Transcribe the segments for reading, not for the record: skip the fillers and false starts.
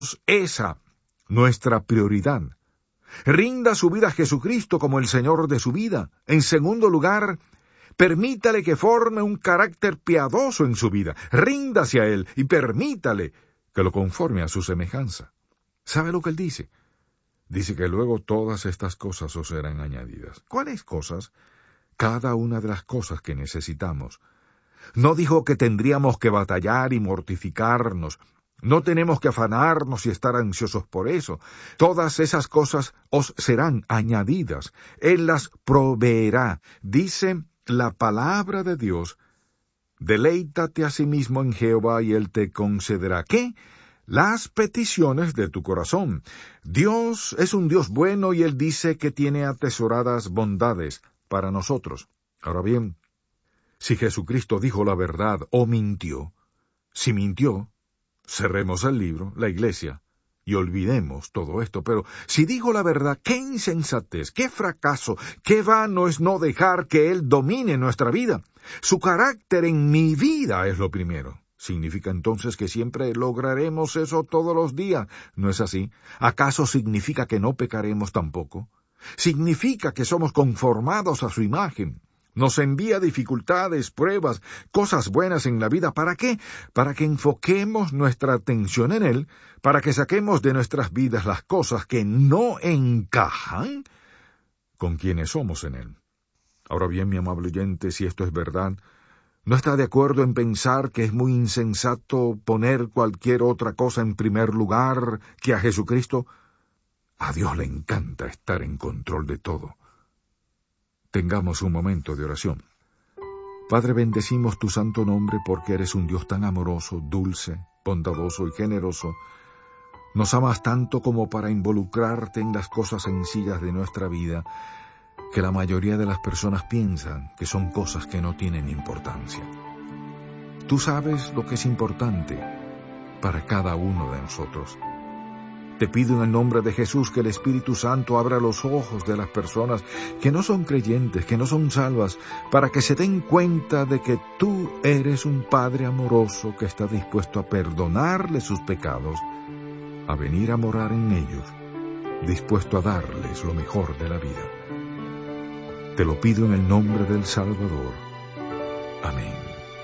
esa nuestra prioridad. Rinda su vida a Jesucristo como el Señor de su vida. En segundo lugar, permítale que forme un carácter piadoso en su vida. Ríndase a Él y permítale que lo conforme a su semejanza. ¿Sabe lo que Él dice? Dice que luego todas estas cosas os serán añadidas. ¿Cuáles cosas? Cada una de las cosas que necesitamos. No dijo que tendríamos que batallar y mortificarnos. No tenemos que afanarnos y estar ansiosos por eso. Todas esas cosas os serán añadidas. Él las proveerá. Dice la palabra de Dios, deleítate a sí mismo en Jehová y Él te concederá. ¿Qué? Las peticiones de tu corazón. Dios es un Dios bueno y Él dice que tiene atesoradas bondades para nosotros. Ahora bien, si Jesucristo dijo la verdad o mintió, si mintió, cerremos el libro, la iglesia, y olvidemos todo esto. Pero si dijo la verdad, qué insensatez, qué fracaso, qué vano es no dejar que Él domine nuestra vida. Su carácter en mi vida es lo primero. ¿Significa entonces que siempre lograremos eso todos los días? ¿No es así? ¿Acaso significa que no pecaremos tampoco? ¿Significa que somos conformados a su imagen? Nos envía dificultades, pruebas, cosas buenas en la vida. ¿Para qué? Para que enfoquemos nuestra atención en Él, para que saquemos de nuestras vidas las cosas que no encajan con quienes somos en Él. Ahora bien, mi amable oyente, si esto es verdad, ¿no está de acuerdo en pensar que es muy insensato poner cualquier otra cosa en primer lugar que a Jesucristo? A Dios le encanta estar en control de todo. Tengamos un momento de oración. Padre, bendecimos tu santo nombre porque eres un Dios tan amoroso, dulce, bondadoso y generoso. Nos amas tanto como para involucrarte en las cosas sencillas de nuestra vida, que la mayoría de las personas piensan que son cosas que no tienen importancia. Tú sabes lo que es importante para cada uno de nosotros. Te pido en el nombre de Jesús que el Espíritu Santo abra los ojos de las personas que no son creyentes, que no son salvas, para que se den cuenta de que tú eres un Padre amoroso que está dispuesto a perdonarles sus pecados, a venir a morar en ellos, dispuesto a darles lo mejor de la vida. Te lo pido en el nombre del Salvador. Amén.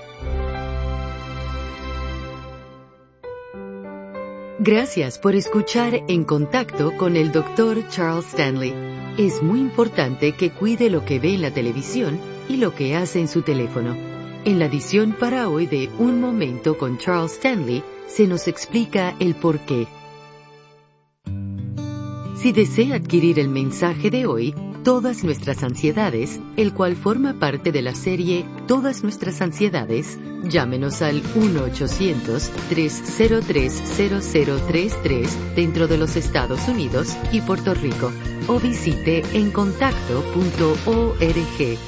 Gracias por escuchar En Contacto con el Dr. Charles Stanley. Es muy importante que cuide lo que ve en la televisión y lo que hace en su teléfono. En la edición para hoy de Un Momento con Charles Stanley, se nos explica el porqué. Si desea adquirir el mensaje de hoy, Todas nuestras ansiedades, el cual forma parte de la serie Todas nuestras ansiedades, llámenos al 1-800-303-0033 dentro de los Estados Unidos y Puerto Rico, o visite encontacto.org.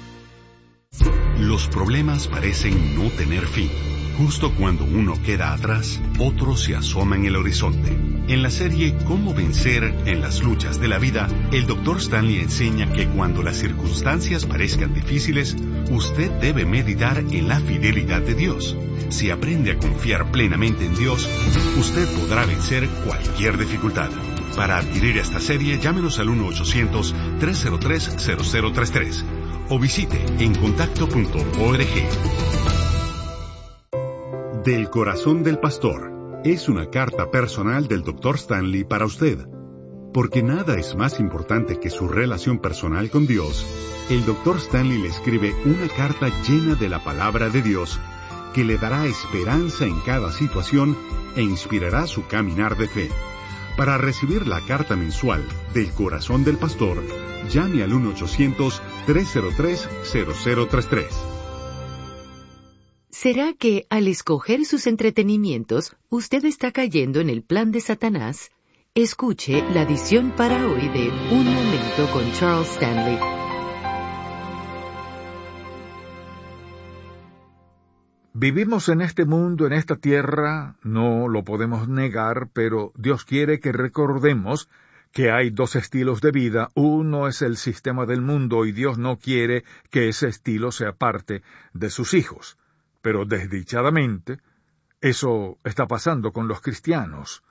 Los problemas parecen no tener fin. Justo cuando uno queda atrás, otro se asoma en el horizonte. En la serie Cómo vencer en las luchas de la vida, el Dr. Stanley enseña que cuando las circunstancias parezcan difíciles, usted debe meditar en la fidelidad de Dios. Si aprende a confiar plenamente en Dios, usted podrá vencer cualquier dificultad. Para adquirir esta serie, llámenos al 1-800-303-0033 o visite encontacto.org. Del corazón del pastor es una carta personal del Dr. Stanley para usted. Porque nada es más importante que su relación personal con Dios, el Dr. Stanley le escribe una carta llena de la palabra de Dios que le dará esperanza en cada situación e inspirará su caminar de fe. Para recibir la carta mensual del corazón del pastor, llame al 1-800-303-0033. ¿Será que al escoger sus entretenimientos, usted está cayendo en el plan de Satanás? Escuche la edición para hoy de Un Momento con Charles Stanley. Vivimos en este mundo, en esta tierra, no lo podemos negar, pero Dios quiere que recordemos que hay dos estilos de vida. Uno es el sistema del mundo y Dios no quiere que ese estilo sea parte de sus hijos. Pero desdichadamente, eso está pasando con los cristianos.